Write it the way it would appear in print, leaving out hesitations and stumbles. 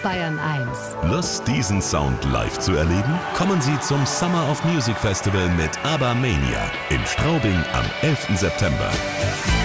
Bayern 1. Lust, diesen Sound live zu erleben? Kommen Sie zum Summer of Music Festival mit ABBA Mania in Straubing am 11. September.